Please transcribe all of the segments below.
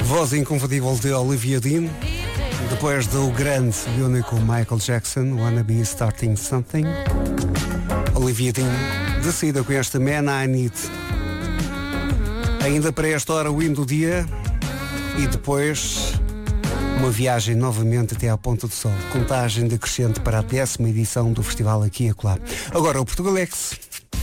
Voz inconfundível de Olivia Dean. Depois do grande e único Michael Jackson, Wanna Be Starting Something. Olivia Dean decida com este Man I Need. Ainda para esta hora o hino do dia e depois uma viagem novamente até à Ponta do Sol. Contagem decrescente para a 10ª edição do festival aqui e acolá. Agora o Portugalex.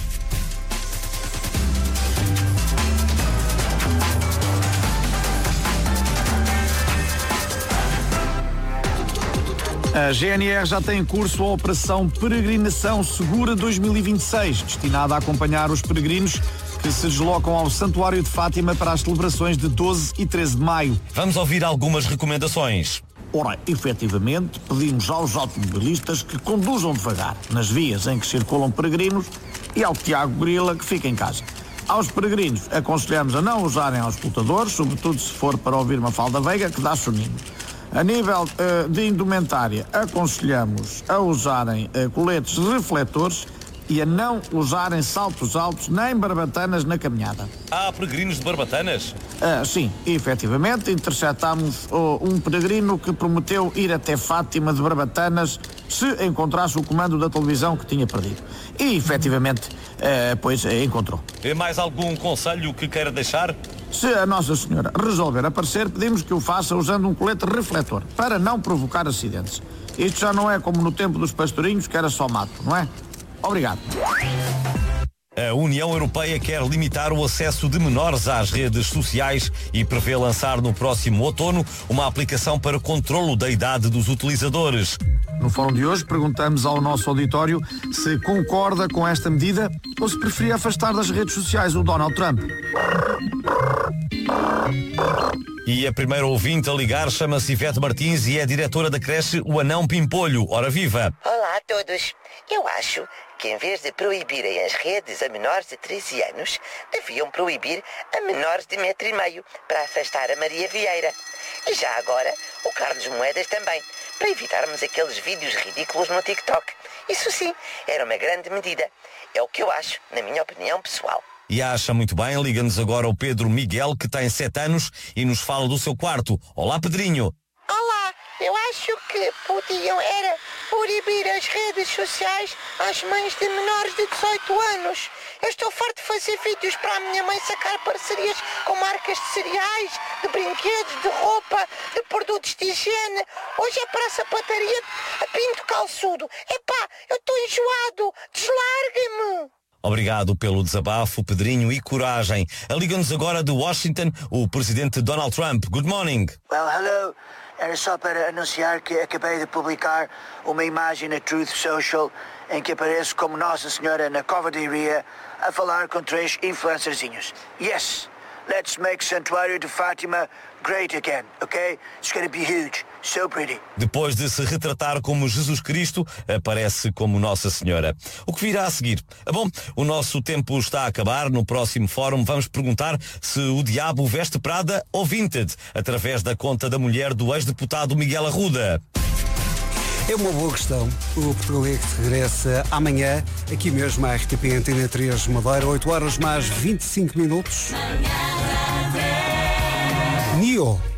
A GNR já tem em curso a Operação Peregrinação Segura 2026, destinada a acompanhar os peregrinos que se deslocam ao Santuário de Fátima para as celebrações de 12 e 13 de maio. Vamos ouvir algumas recomendações. Ora, efetivamente, pedimos aos automobilistas que conduzam devagar nas vias em que circulam peregrinos e ao Tiago Grila que fica em casa. Aos peregrinos, aconselhamos a não usarem auscultadores, sobretudo se for para ouvir Mafalda Veiga, que dá soninho. A nível de indumentária, aconselhamos a usarem coletes refletores e a não usarem saltos altos nem barbatanas na caminhada. Há peregrinos de barbatanas? Sim, efetivamente, interceptámos um peregrino que prometeu ir até Fátima de barbatanas se encontrasse o comando da televisão que tinha perdido. E, efetivamente, pois encontrou. E mais algum conselho que queira deixar? Se a Nossa Senhora resolver aparecer, pedimos que o faça usando um colete refletor, para não provocar acidentes. Isto já não é como no tempo dos pastorinhos, que era só mato, não é? Obrigado. A União Europeia quer limitar o acesso de menores às redes sociais e prevê lançar no próximo outono uma aplicação para controlo da idade dos utilizadores. No fórum de hoje perguntamos ao nosso auditório se concorda com esta medida ou se preferia afastar das redes sociais o Donald Trump. E a primeira ouvinte a ligar chama-se Ivete Martins e é diretora da creche O Anão Pimpolho. Ora viva! Olá a todos. Eu acho que em vez de proibirem as redes a menores de 13 anos, deviam proibir a menores de 1,5 m para afastar a Maria Vieira. E já agora, o Carlos Moedas também, para evitarmos aqueles vídeos ridículos no TikTok. Isso sim, era uma grande medida. É o que eu acho, na minha opinião pessoal. E acha muito bem, liga-nos agora o Pedro Miguel, que tem 7 anos e nos fala do seu quarto. Olá, Pedrinho. Olá, eu acho que podiam era proibir as redes sociais às mães de menores de 18 anos. Eu estou farto de fazer vídeos para a minha mãe sacar parcerias com marcas de cereais, de brinquedos, de roupa, de produtos de higiene. Hoje é para a sapataria a Pinto Calçudo. Epá, eu estou enjoado. Deslarguem-me. Obrigado pelo desabafo, Pedrinho, e coragem. Liga-nos agora de Washington o presidente Donald Trump. Good morning. Well, hello. Era só para anunciar que acabei de publicar uma imagem na Truth Social em que apareço como Nossa Senhora na Cova de Iria a falar com 3 influencerzinhos. Yes, let's make Santuário de Fátima great again, okay? It's gonna be huge, so pretty. Depois de se retratar como Jesus Cristo, aparece como Nossa Senhora. O que virá a seguir? Bom, o nosso tempo está a acabar. No próximo fórum vamos perguntar se o diabo veste Prada ou Vinted, através da conta da mulher do ex-deputado Miguel Arruda. É uma boa questão. O Portugalex regressa amanhã, aqui mesmo à RTP Antena 3 Madeira, 8 horas mais 25 minutos. Nio.